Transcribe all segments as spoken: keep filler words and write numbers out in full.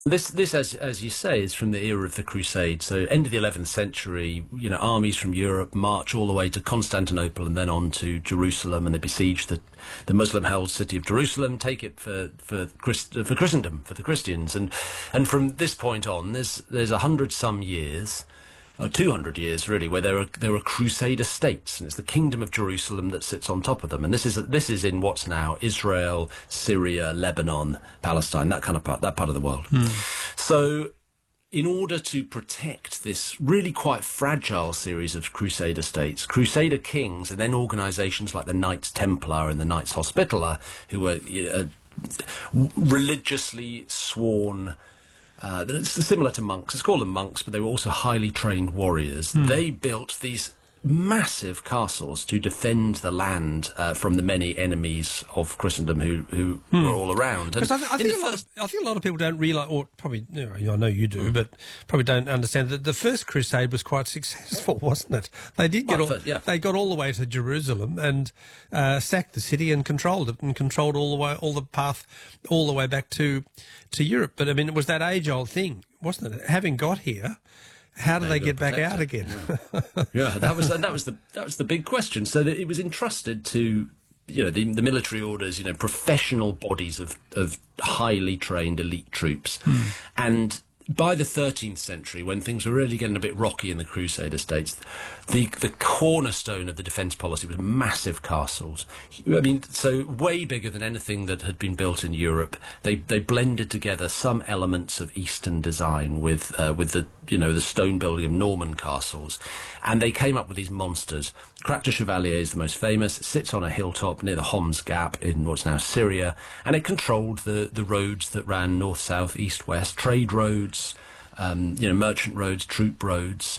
This, this, as as you say, is from the era of the Crusades. So, end of the eleventh century, you know, armies from Europe march all the way to Constantinople and then on to Jerusalem, and they besiege the the Muslim-held city of Jerusalem, take it for for Christ, for Christendom, for the Christians, and and from this point on, there's there's a hundred some years. Or two hundred years, really, where there are there are Crusader states, and it's the Kingdom of Jerusalem that sits on top of them. And this is this is in what's now Israel, Syria, Lebanon, Palestine, that kind of part, that part of the world. Mm. So, in order to protect this really quite fragile series of Crusader states, Crusader kings, and then organisations like the Knights Templar and the Knights Hospitaller, who were uh, religiously sworn. Uh, it's similar to monks. It's called them monks, but they were also highly trained warriors. Mm. They built these massive castles to defend the land uh, from the many enemies of Christendom who, who hmm. were all around. And I, th- I, think a lot of, I think a lot of people don't realise, or probably, you know, I know you do, mm. but probably don't understand that the first crusade was quite successful, wasn't it? They did get all, yeah. they got all the way to Jerusalem and uh, sacked the city and controlled it, and controlled all the way, all the path, all the way back to to Europe. But I mean, it was that age-old thing, wasn't it? Having got here. How do they, they get back out again? Yeah. yeah, that was that was the that was the big question. So that it was entrusted to, you know, the, the military orders, you know, professional bodies of of highly trained elite troops, hmm. and by the thirteenth century, when things were really getting a bit rocky in the Crusader states, the the cornerstone of the defence policy was massive castles. I mean, so way bigger than anything that had been built in Europe. They they blended together some elements of Eastern design with uh, with the you know the stone building of Norman castles, and they came up with these monsters. Crac de Chevalier is the most famous. It sits on a hilltop near the Homs Gap in what's now Syria, and it controlled the, the roads that ran north, south, east, west, trade roads, um, you know, merchant roads, troop roads,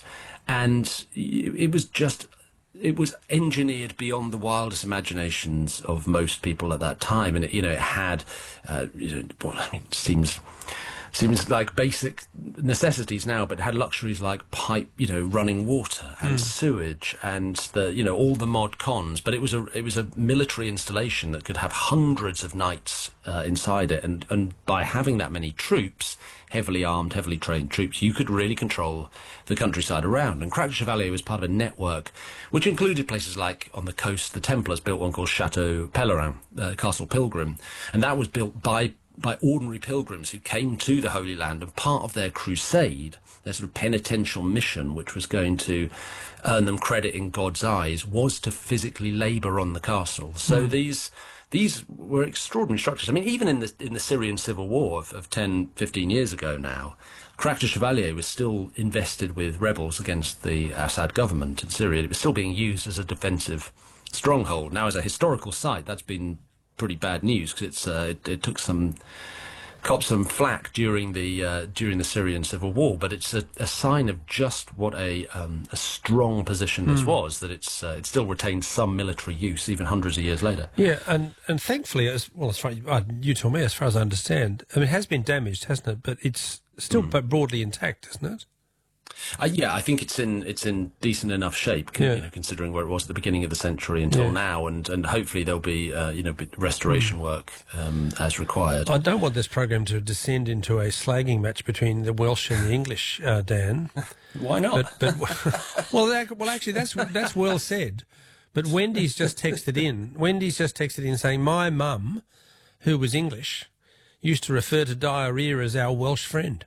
and it was just, it was engineered beyond the wildest imaginations of most people at that time, and it, you know, it had, uh, you know, well, I mean, it seems. Seems like basic necessities now, but had luxuries like pipe, you know, running water and mm. sewage and the, you know, all the mod cons. But it was a it was a military installation that could have hundreds of knights uh, inside it, and and by having that many troops, heavily armed, heavily trained troops, you could really control the countryside around. And Crac de Chevalier was part of a network which included places like on the coast. The Templars built one called Chateau Pellerin, uh, Castle Pilgrim, and that was built by. by ordinary pilgrims who came to the Holy Land, and part of their crusade, their sort of penitential mission, which was going to earn them credit in God's eyes, was to physically labour on the castle. So mm. these these were extraordinary structures. I mean, even in the in the Syrian civil war of, of ten, fifteen years ago now, Crac de Chevalier was still invested with rebels against the Assad government in Syria. It was still being used as a defensive stronghold. Now, as a historical site, that's been pretty bad news, because it's uh, it, it took some copped some flack during the uh, during the Syrian civil war, but it's a, a sign of just what a um, a strong position this mm. was, that it's uh, it still retains some military use even hundreds of years later. Yeah, and and thankfully, as well as far uh, you tell me, as far as I understand, I mean, it has been damaged, hasn't it? But it's still mm. broadly intact, isn't it? Uh, yeah, I think it's in it's in decent enough shape, con- yeah. you know, considering where it was at the beginning of the century until yeah. now, and, and hopefully there'll be uh, you know restoration mm. work um, as required. I don't want this program to descend into a slagging match between the Welsh and the English, uh, Dan. Why not? But, but well, that, well, actually, that's that's well said. But Wendy's just texted in. Wendy's just texted in saying, "My mum, who was English, used to refer to diarrhoea as our Welsh friend."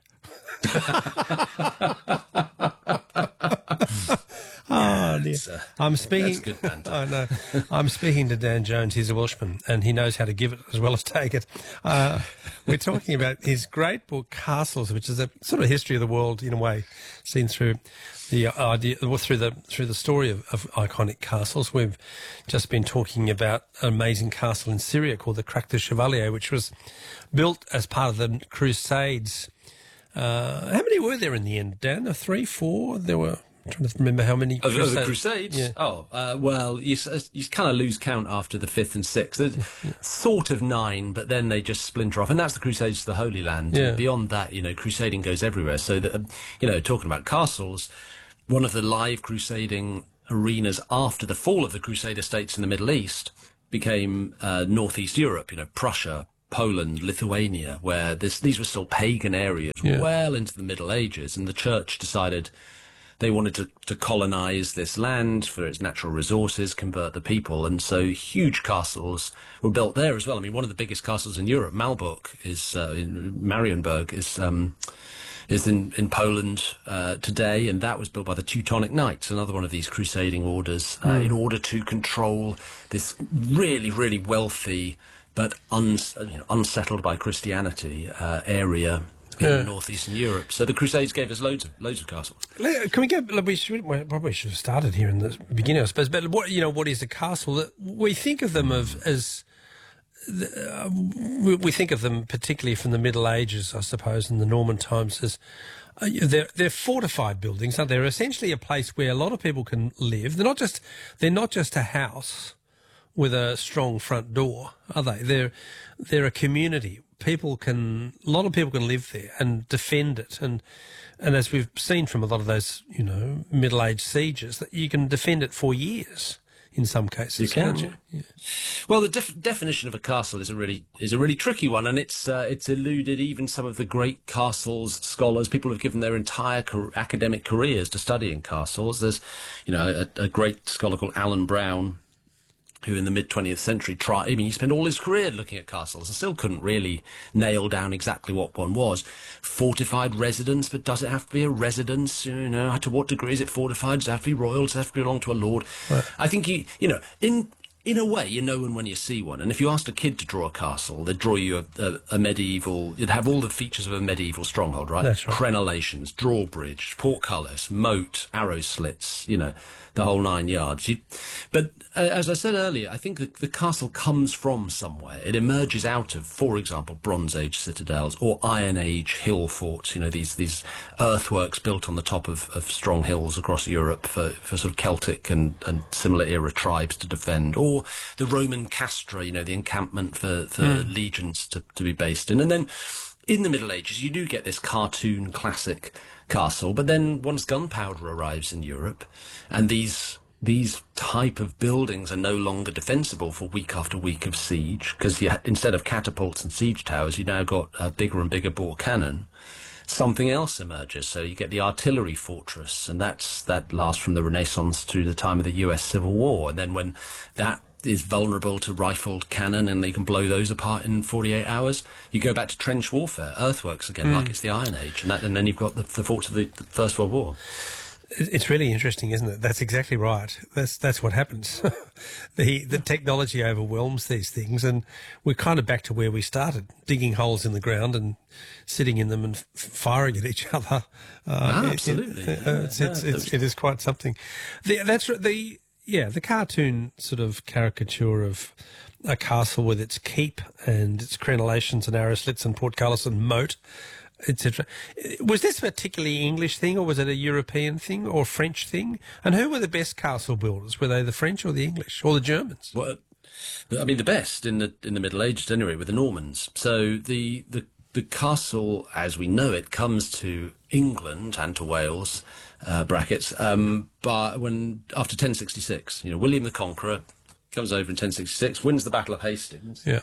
Oh, dear. Uh, I'm speaking. Good, man. I know. I'm speaking to Dan Jones. He's a Welshman, and he knows how to give it as well as take it. Uh, we're talking about his great book, Castles, which is a sort of history of the world in a way, seen through the idea, well, through the through the story of, of iconic castles. We've just been talking about an amazing castle in Syria called the Crac de Chevalier, which was built as part of the Crusades. Uh, how many were there in the end, Dan? Three, four? There were. I'm trying to remember how many. Of, of the Crusades? Yeah. Oh, uh, well, you you kind of lose count after the fifth and sixth. Yeah. Sort of nine, but then they just splinter off, and that's the Crusades to the Holy Land. Yeah. Beyond that, you know, crusading goes everywhere. So that, you know, talking about castles, one of the live crusading arenas after the fall of the Crusader states in the Middle East became uh, northeast Europe. You know, Prussia, Poland, Lithuania, where this, these were still pagan areas Yeah. well into the Middle Ages, and the church decided they wanted to, to colonize this land for its natural resources, convert the people, and so huge castles were built there as well. I mean, one of the biggest castles in Europe, Malbork, is uh, in Marienburg, is um, is in in Poland uh, today, and that was built by the Teutonic Knights, another one of these crusading orders, uh, mm. in order to control this really, really wealthy but un, you know, unsettled by Christianity uh, area in yeah. northeastern Europe. So the Crusades gave us loads of loads of castles. Can we get? We should, we probably should have started here in the beginning, I suppose. But what you know, what is a castle? We think of them of as uh, we think of them particularly from the Middle Ages, I suppose, and the Norman times as uh, they're they're fortified buildings, aren't they? They're essentially a place where a lot of people can live. They're not just they're not just a house with a strong front door, are they? They're they're a community. People can, a lot of people can live there and defend it, and and as we've seen from a lot of those, you know, middle-aged sieges, that you can defend it for years in some cases. You can. Can't you? Yeah. Well, the def- definition of a castle is a really is a really tricky one, and it's uh, it's eluded even some of the great castles scholars. People have given their entire car- academic careers to studying castles. There's, you know, a, a great scholar called Alan Brown, who in the mid-twentieth century tried, I mean, he spent all his career looking at castles and still couldn't really nail down exactly what one was. Fortified residence, but does it have to be a residence? You know, to what degree is it fortified? Does it have to be royal? Does it have to belong to a lord? Right. I think, you, you know, in in a way, you know when you see one. And if you asked a kid to draw a castle, they'd draw you a, a, a medieval, you'd have all the features of a medieval stronghold, right? That's right. Crenellations, drawbridge, portcullis, moat, arrow slits, you know, the whole nine yards. You, but uh, as I said earlier, I think the, the castle comes from somewhere. It emerges out of, for example, Bronze Age citadels or Iron Age hill forts, you know, these these earthworks built on the top of, of strong hills across Europe for, for sort of Celtic and, and similar era tribes to defend, or the Roman castra, you know, the encampment for, for mm. legions to, to be based in. And then in the Middle Ages, you do get this cartoon classic castle, but then once gunpowder arrives in Europe, and these these type of buildings are no longer defensible for week after week of siege, because instead of catapults and siege towers, you now got a bigger and bigger bore cannon. Something else emerges, so you get the artillery fortress, and that's that lasts from the Renaissance to the time of the U S Civil War, and then when that is vulnerable to rifled cannon and they can blow those apart in forty-eight hours, you go back to trench warfare, earthworks again, mm. like it's the Iron Age, and, that, and then you've got the, the forts of the, the First World War. It's really interesting, isn't it? That's exactly right. That's that's what happens. the the technology overwhelms these things, and we're kind of back to where we started, digging holes in the ground and sitting in them and f- firing at each other. Uh, ah, absolutely. It, it, uh, it's, it's, it's, it is quite something. The, that's the yeah the cartoon sort of caricature of a castle with its keep and its crenellations and arrow slits and portcullis and moat, et cetera. Was this a particularly English thing, or was it a European thing or French thing? And who were the best castle builders? Were they the French or the English or the Germans? Well, I mean, the best in the in the Middle Ages, anyway, were the Normans. So the the the castle, as we know it, comes to England and to Wales, uh, brackets, um, but when after ten sixty-six, you know, William the Conqueror comes over in ten sixty-six, wins the Battle of Hastings, yeah,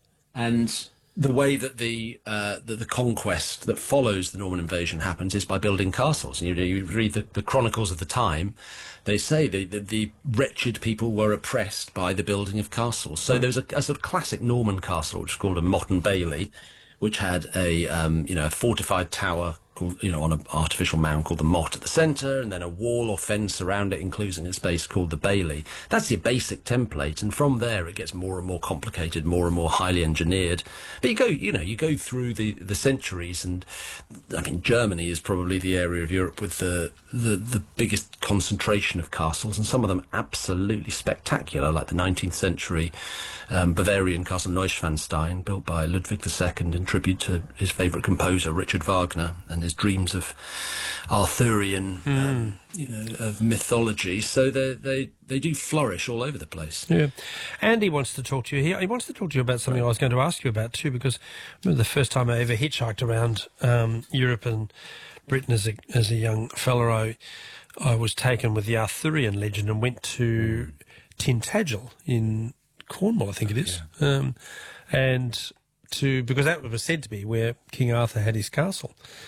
and the way that the, uh, the the conquest that follows the Norman invasion happens is by building castles. And you, you read the, the chronicles of the time, they say the, the, the wretched people were oppressed by the building of castles. So there was a, a sort of classic Norman castle, which is called a Motte and Bailey, which had a um, you know a fortified tower called, you know, on an artificial mound called the Motte at the centre, and then a wall or fence around it, enclosing a space called the Bailey. That's your basic template, and from there it gets more and more complicated, more and more highly engineered. But you go, you know, you go through the, the centuries, and I mean, Germany is probably the area of Europe with the, the the biggest concentration of castles, and some of them absolutely spectacular, like the nineteenth century um, Bavarian castle Neuschwanstein, built by Ludwig the Second in tribute to his favourite composer Richard Wagner and his dreams of Arthurian, mm. um, you know, of mythology. So they they they do flourish all over the place. Yeah, Andy wants to talk to you here. He wants to talk to you about something I was going to ask you about too, because I remember the first time I ever hitchhiked around um, Europe and Britain as a as a young fellow, I, I was taken with the Arthurian legend and went to Tintagel in Cornwall, I think it is, yeah. um, and to, because that was said to be where King Arthur had his castle.